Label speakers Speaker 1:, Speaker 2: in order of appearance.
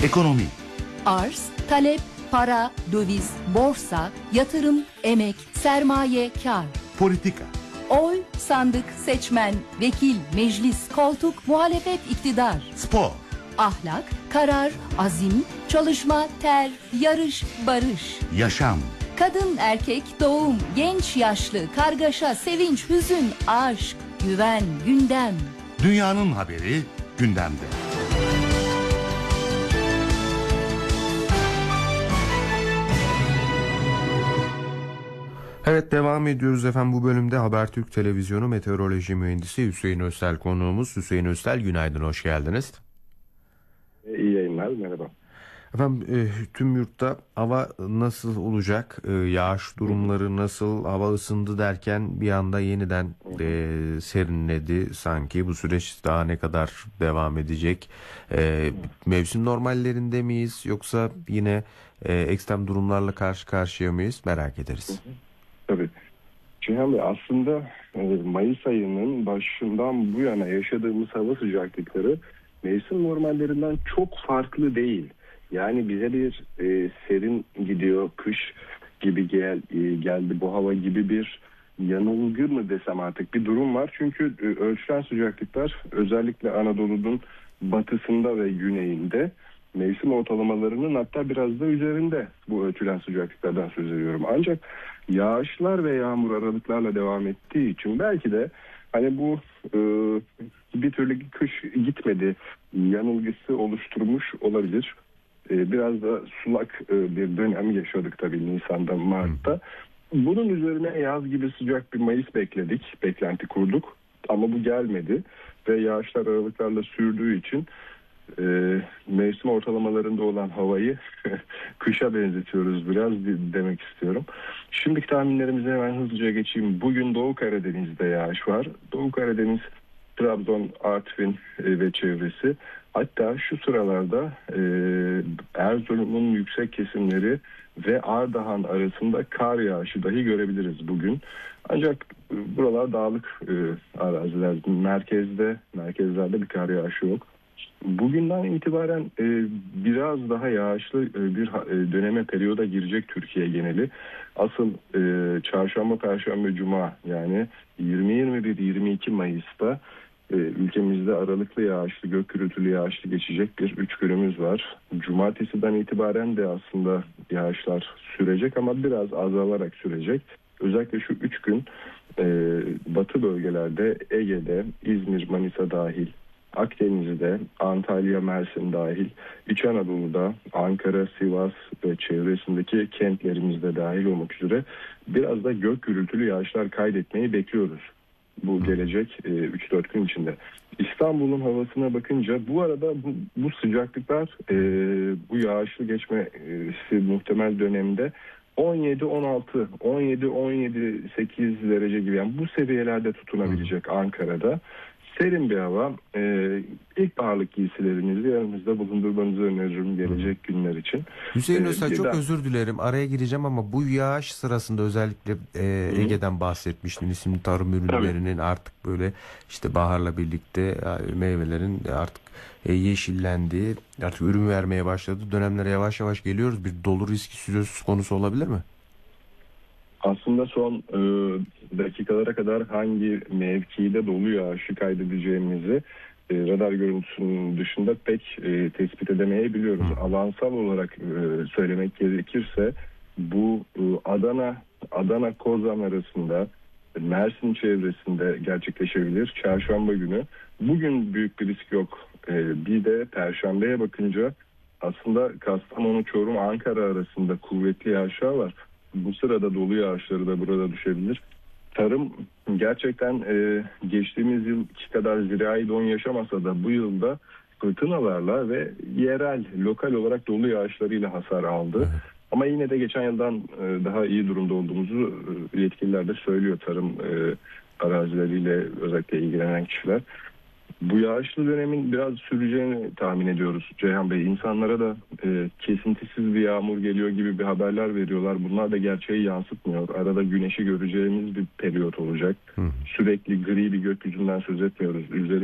Speaker 1: Ekonomi,
Speaker 2: Arz, talep, para, döviz, borsa, yatırım, emek, sermaye, kar.
Speaker 1: politika,
Speaker 2: Oy, sandık, seçmen, vekil, meclis, koltuk, muhalefet, iktidar.
Speaker 1: spor,
Speaker 2: Ahlak, karar, azim, çalışma, ter, yarış, barış.
Speaker 1: yaşam,
Speaker 2: Kadın, erkek, doğum, genç, yaşlı, kargaşa, sevinç, hüzün, aşk, güven, gündem.
Speaker 1: dünyanın haberi gündemde.
Speaker 3: Evet, devam ediyoruz efendim. Bu bölümde Habertürk Televizyonu meteoroloji mühendisi Hüseyin Öztel konuğumuz. Hüseyin Öztel, günaydın, hoş geldiniz.
Speaker 4: İyi yayınlar, merhaba.
Speaker 3: Efendim, tüm yurtta hava nasıl olacak? Yağış durumları nasıl? Hava ısındı derken bir anda yeniden serinledi sanki. Bu süreç daha ne kadar devam edecek? Mevsim normallerinde miyiz? Yoksa yine ekstrem durumlarla karşı karşıya mıyız? Merak ederiz.
Speaker 4: Tabii. Cihan Bey, aslında Mayıs ayının başından bu yana yaşadığımız hava sıcaklıkları mevsim normallerinden çok farklı değil. Yani bize bir serin gidiyor, kış gibi geldi bu hava gibi bir yanılgı mı desem artık bir durum var. Çünkü ölçülen sıcaklıklar özellikle Anadolu'nun batısında ve güneyinde mevsim ortalamalarının hatta biraz da üzerinde bu ölçülen sıcaklıklardan söz ediyorum. Ancak yağışlar ve yağmur aralıklarla devam ettiği için belki de hani bu bir türlü kış gitmedi yanılgısı oluşturmuş olabilir. Biraz da sulak bir dönem yaşadık tabii Nisan'da, Mart'ta. Bunun üzerine yaz gibi sıcak bir Mayıs beklenti kurduk. Ama bu gelmedi ve yağışlar aralıklarla sürdüğü için mevsim ortalamalarında olan havayı kışa benzetiyoruz biraz demek istiyorum. Şimdiki tahminlerimize hemen hızlıca geçeyim. Bugün Doğu Karadeniz'de yağış var. Doğu Karadeniz, Trabzon, Artvin ve çevresi. Hatta şu sıralarda Erzurum'un yüksek kesimleri ve Ardahan arasında kar yağışı dahi görebiliriz bugün. Ancak buralar dağlık araziler. Merkezlerde bir kar yağışı yok. Bugünden itibaren biraz daha yağışlı bir periyoda girecek Türkiye geneli. Asıl çarşamba, perşembe, cuma yani 20-21-22 Mayıs'ta ülkemizde aralıklı yağışlı, gök gürültülü yağışlı geçecek bir 3 günümüz var. Cumartesiden itibaren de aslında yağışlar sürecek ama biraz azalarak sürecek. Özellikle şu 3 gün batı bölgelerde, Ege'de, İzmir, Manisa dahil, Akdeniz'de, Antalya, Mersin dahil, İç Anadolu'da, Ankara, Sivas ve çevresindeki kentlerimizde dahil olmak üzere biraz da gök gürültülü yağışlar kaydetmeyi bekliyoruz bu gelecek 3-4 gün içinde. İstanbul'un havasına bakınca bu arada bu sıcaklıklar bu yağışlı geçmesi muhtemel dönemde 17-16, 17-17-8 derece gibi yani bu seviyelerde tutunabilecek Ankara'da. Serin bir hava. İlkbaharlık giysilerinizi yanımızda bulundurmanızı öneririm gelecek günler için.
Speaker 3: Hüseyin Öztel, çok özür dilerim, araya gireceğim ama bu yağış sırasında özellikle Ege'den bahsetmiştin. İsimli tarım ürünlerinin artık böyle işte baharla birlikte meyvelerin artık yeşillendiği, artık ürün vermeye başladığı dönemlere yavaş yavaş geliyoruz. Bir dolu riski söz konusu olabilir mi?
Speaker 4: Aslında son dakikalara kadar hangi mevkide dolu yağışı kaydedeceğimizi radar görüntüsünün dışında pek tespit edemeyebiliyoruz. Alansal olarak söylemek gerekirse bu Adana-Kozan arasında, Mersin çevresinde gerçekleşebilir. Çarşamba günü. Bugün büyük bir risk yok. Bir de Perşembe'ye bakınca aslında Kastamonu, Çorum, Ankara arasında kuvvetli yağışlar var. Bu sırada dolu yağışları da burada düşebilir. Tarım gerçekten geçtiğimiz yılki kadar zirai don yaşamasa da bu yılda fırtınalarla ve yerel, lokal olarak dolu yağışlarıyla hasar aldı. Evet. Ama yine de geçen yıldan daha iyi durumda olduğumuzu yetkililer de söylüyor, tarım arazileriyle özellikle ilgilenen kişiler. Bu yağışlı dönemin biraz süreceğini tahmin ediyoruz Ceyhan Bey. İnsanlara da kesintisiz bir yağmur geliyor gibi bir haberler veriyorlar. Bunlar da gerçeği yansıtmıyor. Arada güneşi göreceğimiz bir periyot olacak. Sürekli gri bir gökyüzünden söz etmiyoruz.